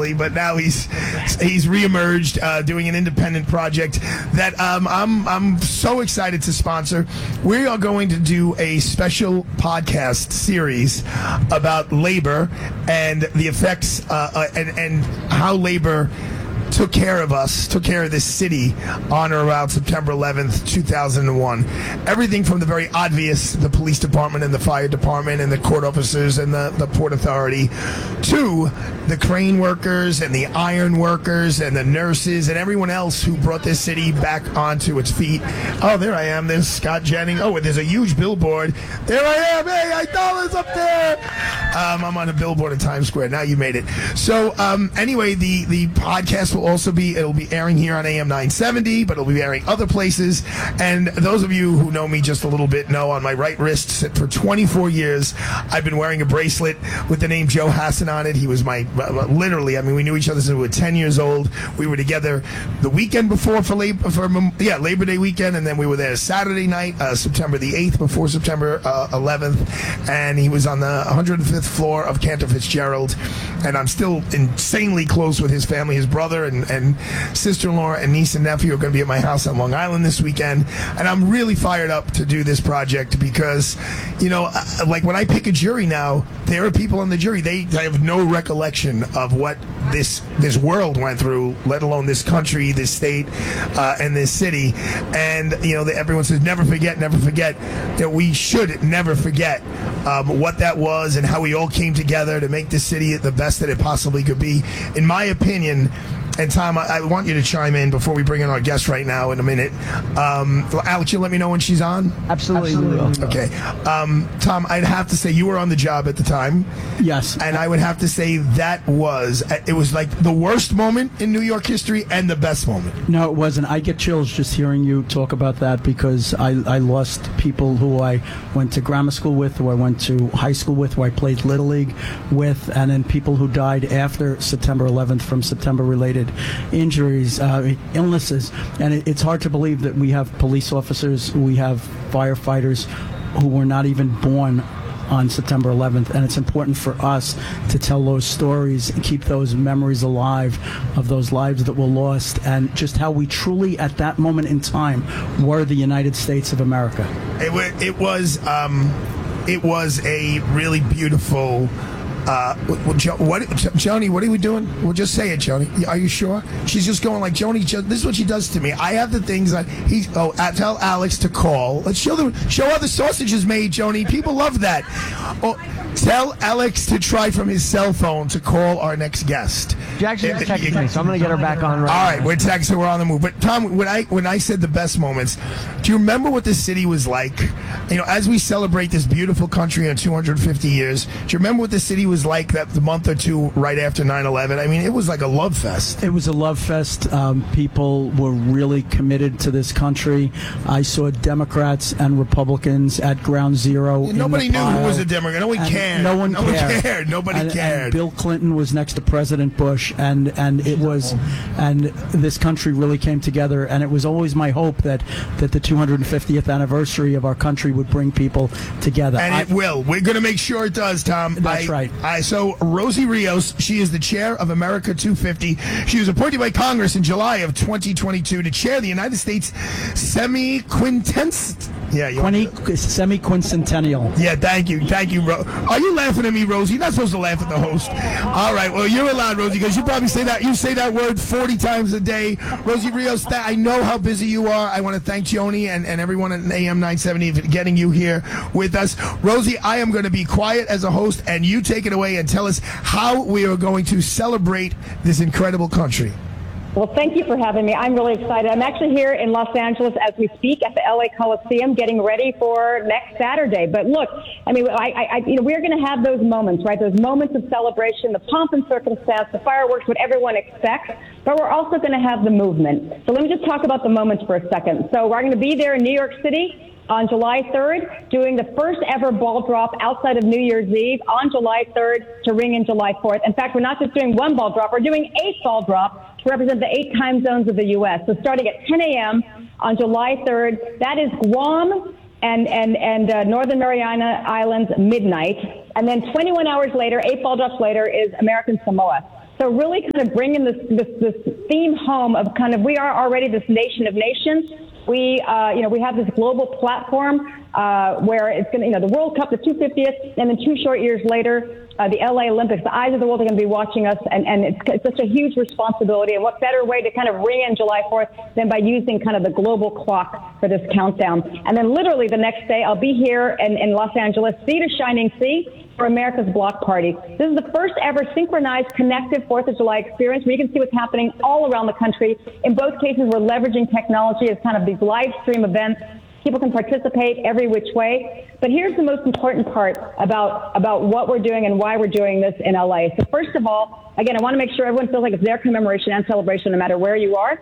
family, but now he's reemerged, doing an independent project that I'm so excited to sponsor. We are going to do a special podcast series about labor and the effects and how labor took care of this city on or around September 11th, 2001. Everything from the very obvious, the police department and the fire department and the court officers and the Port Authority, to the crane workers and the iron workers and the nurses and everyone else who brought this city back onto its feet. Oh, there I am. There's Scott Jennings. Oh, there's a huge billboard. There I am. Hey, $8 up there. I'm on a billboard in Times Square. Now you made it. So anyway, the podcast will also be airing here on AM 970, but it'll be airing other places. And those of you who know me just a little bit know on my right wrist for 24 years I've been wearing a bracelet with the name Joe Hassan on it. He was my literally, I mean, we knew each other since we were 10 years old. We were together the weekend before Labor Day weekend, and then we were there Saturday night, September the 8th, before September 11th, and he was on the 105th floor of Cantor Fitzgerald, and I'm still insanely close with his family. His brother and sister-in-law and niece and nephew are going to be at my house on Long Island this weekend, and I'm really fired up to do this project because, you know, like when I pick a jury now, there are people on the jury, they have no recollection of what this world went through, let alone this country, this state, and this city. And, you know, everyone says never forget, that we should never forget what that was and how we all came together to make this city the best that it possibly could be. In my opinion, and Tom, I want you to chime in before we bring in our guest right now in a minute. Alex, you let me know when she's on? Absolutely. Okay. Tom, I'd have to say you were on the job at the time. Yes. And I would have to say it was like the worst moment in New York history and the best moment. No, it wasn't. I get chills just hearing you talk about that because I lost people who I went to grammar school with, who I went to high school with, who I played Little League with, and then people who died after September 11th from September-related injuries, illnesses. And it's hard to believe that we have police officers, we have firefighters who were not even born on September 11th, and it's important for us to tell those stories and keep those memories alive of those lives that were lost and just how we truly, at that moment in time, were the United States of America. It was a really beautiful. Joni, what are we doing? Well, just say it, Joni. Are you sure? She's just going like, Joni, this is what she does to me. I have the things that tell Alex to call. Let's show how the sausage is made, Joni. People love that. Oh, tell Alex to try from his cell phone to call our next guest. She actually just texted me, so I'm going to get her back on right now. All right, we're texting, we're on the move. But Tom, when I said the best moments, do you remember what the city was like? You know, as we celebrate this beautiful country in 250 years, do you remember what the city was like that the month or two right after 9/11? I mean, it was like a love fest. It was a love fest. People were really committed to this country. I saw Democrats and Republicans at ground zero. Nobody knew who was a Democrat. No one cared. No one cared. Nobody cared. And Bill Clinton was next to President Bush, and this country really came together. And it was always my hope that the 250th anniversary of our country would bring people together. And it will. We're going to make sure it does, Tom. That's right. So Rosie Rios, she is the chair of America 250. She was appointed by Congress in July of 2022 to chair the United States semi-quincentennial. Yeah, thank you. Are you laughing at me, Rosie? You're not supposed to laugh at the host. All right, well, you're allowed, Rosie, because you probably say that word 40 times a day. Rosie Rios, I know how busy you are. I want to thank Joni and everyone at AM 970 for getting you here with us. Rosie, I am going to be quiet as a host, and you take it away and tell us how we are going to celebrate this incredible country. Well, thank you for having me. I'm really excited. I'm actually here in Los Angeles as we speak at the LA Coliseum, getting ready for next Saturday. But look, I mean, we're going to have those moments, right? Those moments of celebration, the pomp and circumstance, the fireworks, what everyone expects. But we're also going to have the movement. So let me just talk about the moments for a second. So we're going to be there in New York City on July 3rd, doing the first ever ball drop outside of New Year's Eve on July 3rd to ring in July 4th. In fact, we're not just doing one ball drop, we're doing 8 ball drops to represent the 8 time zones of the U.S. So starting at 10 a.m. on July 3rd, that is Guam and Northern Mariana Islands midnight. And then 21 hours later, 8 ball drops later, is American Samoa. So really kind of bringing this theme home of kind of we are already this nation of nations. We have this global platform where it's going to, the World Cup, the 250th, and then 2 short years later, the LA Olympics. The eyes of the world are going to be watching us, and it's such a huge responsibility. And what better way to kind of ring in July 4th than by using kind of the global clock for this countdown? And then literally the next day, I'll be here in Los Angeles, sea to shining sea, for America's Block Party. This is the first ever synchronized, connected 4th of July experience where you can see what's happening all around the country. In both cases, we're leveraging technology as kind of these live stream events. People can participate every which way. But here's the most important part about what we're doing and why we're doing this in LA. So first of all, again, I want to make sure everyone feels like it's their commemoration and celebration no matter where you are.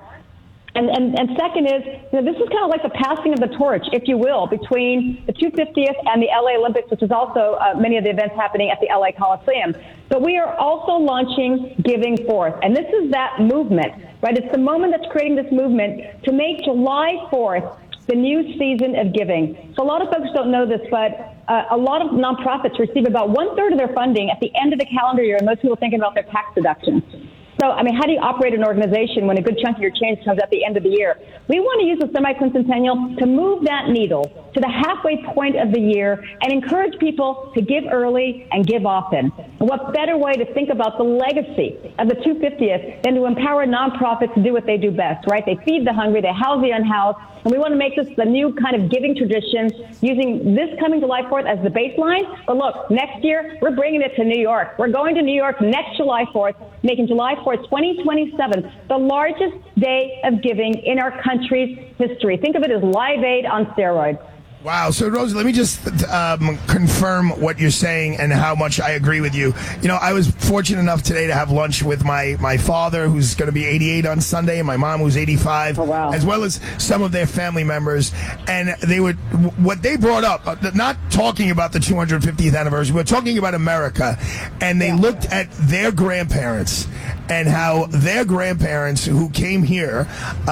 And second is, this is kind of like the passing of the torch, if you will, between the 250th and the LA Olympics, which is also many of the events happening at the LA Coliseum. But we are also launching Giving Forth. And this is that movement, right? It's the moment that's creating this movement to make July 4th the new season of giving. So a lot of folks don't know this, but a lot of nonprofits receive about 1/3 of their funding at the end of the calendar year, and most people are thinking about their tax deductions. So, I mean, how do you operate an organization when a good chunk of your change comes at the end of the year? We want to use the semi-quincentennial to move that needle to the halfway point of the year and encourage people to give early and give often. And what better way to think about the legacy of the 250th than to empower nonprofits to do what they do best, right? They feed the hungry, they house the unhoused, and we want to make this the new kind of giving tradition using this coming July 4th as the baseline. But look, next year, we're bringing it to New York. We're going to New York next July 4th, making July 4th, 2027, the largest day of giving in our country's history. Think of it as Live Aid on steroids. Wow. So, Rosie, let me just confirm what you're saying and how much I agree with you. You know, I was fortunate enough today to have lunch with my father, who's going to be 88 on Sunday, and my mom, who's 85, as well as some of their family members. And what they brought up, not talking about the 250th anniversary, we're talking about America. And they looked at their grandparents and how their grandparents who came here,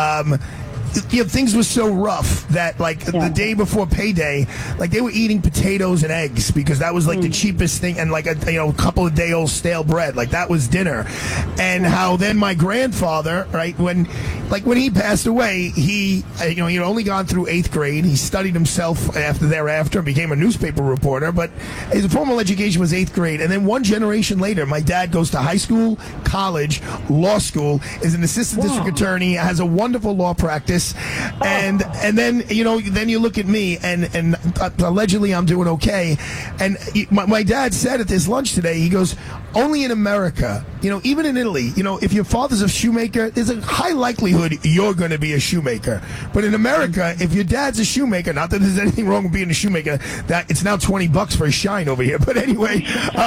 things were so rough that, like, the day before payday, like, they were eating potatoes and eggs because that was, like, the cheapest thing, and, like, a couple of day-old stale bread. Like, that was dinner. And how then my grandfather, right, when he passed away, he had only gone through 8th grade. He studied himself thereafter and became a newspaper reporter, but his formal education was 8th grade. And then one generation later, my dad goes to high school, college, law school, is an assistant district attorney, has a wonderful law practice. And then then you look at me and allegedly I'm doing okay. And my dad said at this lunch today, he goes, only in America, even in Italy, if your father's a shoemaker, there's a high likelihood you're going to be a shoemaker. But in America, if your dad's a shoemaker, not that there's anything wrong with being a shoemaker, that it's now $20 for a shine over here. But anyway,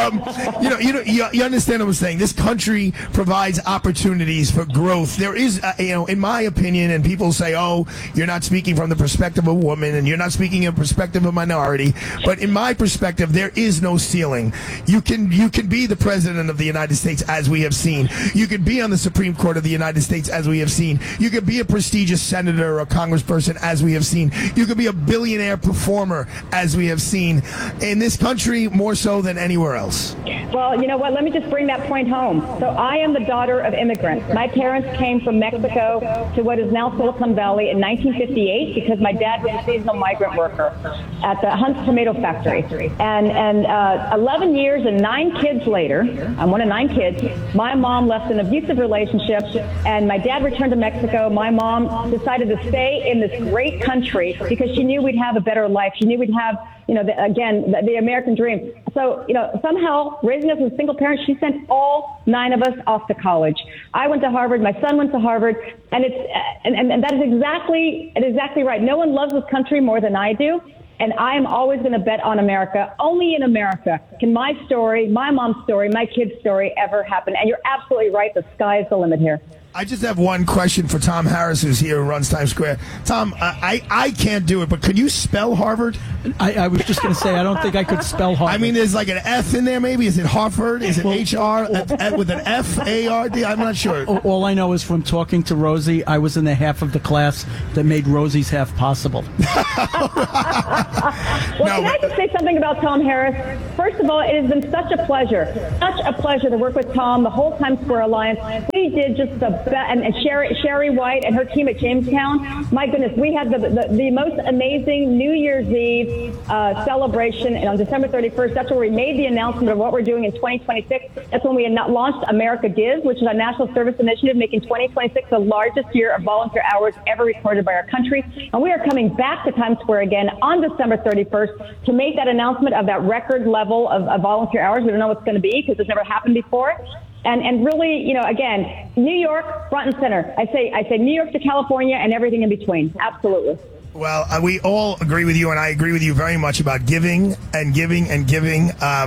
you understand what I'm saying. This country provides opportunities for growth. There is, in my opinion, and people say, oh, you're not speaking from the perspective of a woman and you're not speaking in the perspective of a minority. But in my perspective, there is no ceiling. You can be the president of the United States, as we have seen. You could be on the Supreme Court of the United States, as we have seen. You could be a prestigious senator or a congressperson, as we have seen. You could be a billionaire performer, as we have seen. In this country, more so than anywhere else. Well, you know what? Let me just bring that point home. So I am the daughter of immigrants. My parents came from Mexico to what is now Silicon Valley in 1958 because my dad was a seasonal migrant worker at the Hunt's Tomato Factory. And 11 years and 9 kids later, I'm one of 9 kids, my mom left an abusive relationship and my dad returned to Mexico. My mom decided to stay in this great country because she knew we'd have a better life. She knew we'd have, the American dream. So, somehow raising us as single parents, she sent all 9 of us off to college. I went to Harvard. My son went to Harvard. And and that is exactly right. No one loves this country more than I do. And I am always going to bet on America. Only in America can my story, my mom's story, my kid's story ever happen. And you're absolutely right. The sky is the limit here. I just have one question for Tom Harris, who's here and runs Times Square. Tom, I can't do it, but could you spell Harvard? I was just going to say, I don't think I could spell Harvard. I mean, there's like an F in there, maybe. Is it Harvard? Is it HR with an F-A-R-D? I'm not sure. All I know is from talking to Rosie, I was in the half of the class that made Rosie's half possible. Can I just say something about Tom Harris? First of all, it has been such a pleasure to work with Tom, the whole Times Square Alliance. We did just the best, and Sherry White and her team at Jamestown. My goodness, we had the most amazing New Year's Eve celebration, and on December 31st, that's where we made the announcement of what we're doing in 2026. That's when we launched America Gives, which is our national service initiative, making 2026 the largest year of volunteer hours ever recorded by our country. And we are coming back to Times Square again on December 31st to make that announcement of that record level of volunteer hours. We don't know what's going to be because it's never happened before. And really, you know, again, New York, front and center. I say New York to California and everything in between. Absolutely. Well, we all agree with you, and I agree with you very much about giving and giving and giving.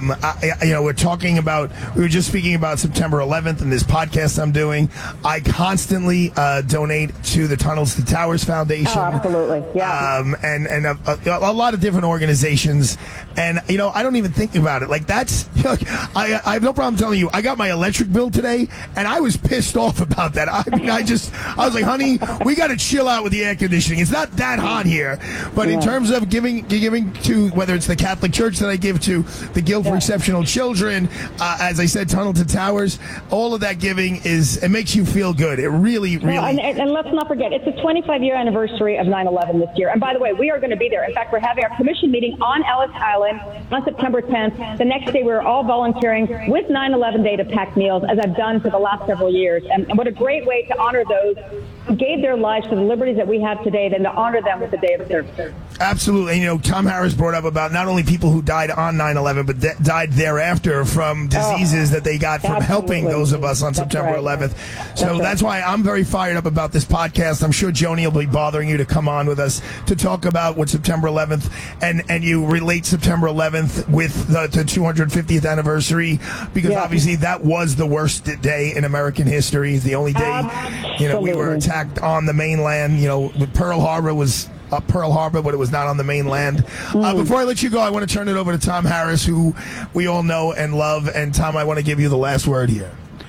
We were just speaking about September 11th and this podcast I'm doing. I constantly donate to the Tunnels to Towers Foundation. Oh, absolutely, yeah. And a lot of different organizations. And, you know, I don't even think about it. Like, that's, you know, I have no problem telling you, I got my electric bill today, and I was pissed off about that. I mean, I was like, honey, we got to chill out with the air conditioning. It's not that hot here. But in terms of giving to, whether it's the Catholic Church that I give to, the Guild for Exceptional Children, as I said, Tunnel to Towers, all of that giving it makes you feel good. It really. And let's not forget, it's the 25-year anniversary of 9/11 this year. And by the way, we are going to be there. In fact, we're having our commission meeting on Ellis Island on September 10th. The next day, we're all volunteering with 9/11 Day to pack meals, as I've done for the last several years. And what a great way to honor those who gave their lives for the liberties that we have today than to honor them with the Day of Service. Absolutely. You know, Tom Harris brought up about not only people who died on 9/11, but died thereafter from diseases that they got from helping those of us on September 11th. So that's why I'm very fired up about this podcast. I'm sure Joni will be bothering you to come on with us to talk about what September 11th, and you relate September 11th with the 250th anniversary, because obviously that was the worst day in American history. It's the only day, you know, we were attacked on the mainland. You know, Pearl Harbor was Pearl Harbor, but it was not on the mainland. Before I let you go, I want to turn it over to Tom Harris, who we all know and love. And Tom, I want to give you the last word here.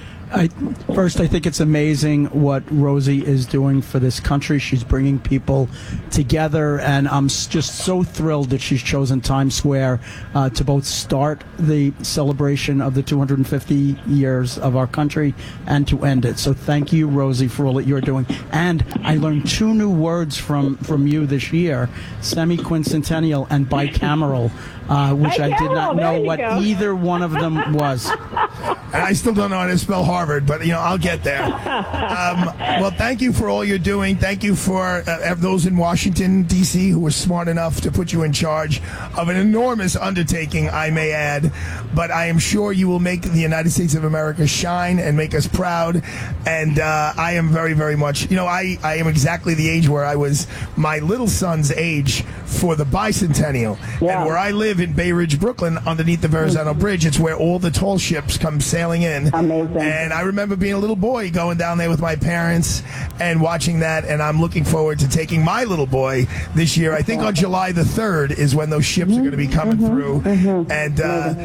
First, I think it's amazing what Rosie is doing for this country. She's bringing people together, and I'm just so thrilled that she's chosen Times Square to both start the celebration of the 250 years of our country and to end it. So thank you, Rosie, for all that you're doing. And I learned 2 new words from you this year, semi-quincentennial and bicameral, which I did not know what either one of them was. And I still don't know how to spell Harvard, but, you know, I'll get there. Well, thank you for all you're doing. Thank you for those in Washington, D.C., who were smart enough to put you in charge of an enormous undertaking, I may add. But I am sure you will make the United States of America shine and make us proud. And I am very, very much, you know, I am exactly the age where I was my little son's age for the bicentennial. Yeah. And where I live in Bay Ridge, Brooklyn, underneath the Verrazano Bridge, it's where all the tall ships come sailing in. Amazing. And I remember being a little boy going down there with my parents and watching that, and I'm looking forward to taking my little boy this year. I think on July the 3rd is when those ships are going to be coming through. And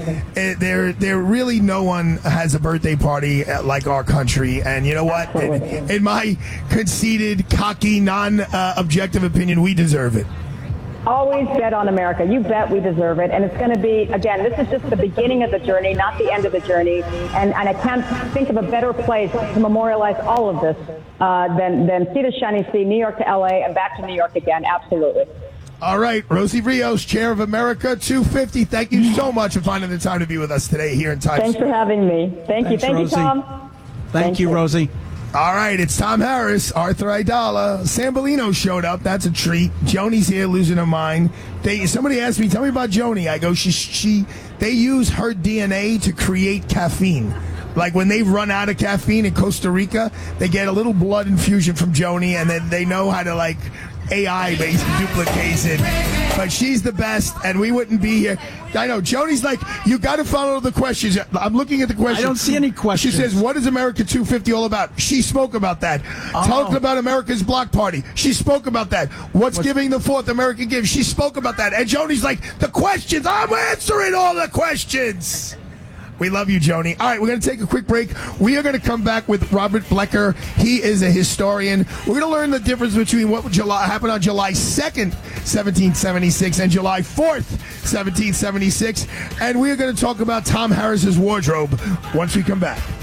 there really no one has a birthday party like our country. And you know what? In my conceited, cocky, non-objective opinion, we deserve it. Always bet on America. You bet we deserve it. And it's going to be, again, this is just the beginning of the journey, not the end of the journey. And I can't think of a better place to memorialize all of this than Sea to Shining Sea, New York to L.A., and back to New York again. Absolutely. All right. Rosie Rios, Chair of America 250. Thank you so much for finding the time to be with us today here in Times Square. Thanks for having me. Thank you. Thank Rosie. you, Tom. Thank you, Rosie. All right, it's Tom Harris, Arthur Aidala. Sambolino showed up. That's a treat. Joni's here losing her mind. Somebody asked me, tell me about Joni. I go, they use her DNA to create caffeine. Like when they've run out of caffeine in Costa Rica, they get a little blood infusion from Joni, and then they know how to AI duplicates it. But she's the best, and we wouldn't be here. I know. Joni's like, you got to follow the questions. I'm looking at the questions. I don't see any questions. She says, what is America 250 all about? She spoke about that. Talking about America's block party. She spoke about that. What's giving the fourth American gift? She spoke about that. And Joni's like, the questions. I'm answering all the questions. We love you, Joni. All right, we're going to take a quick break. We are going to come back with Robert Blecker. He is a historian. We're going to learn the difference between what happened on July 2nd, 1776, and July 4th, 1776. And we are going to talk about Tom Harris's wardrobe once we come back.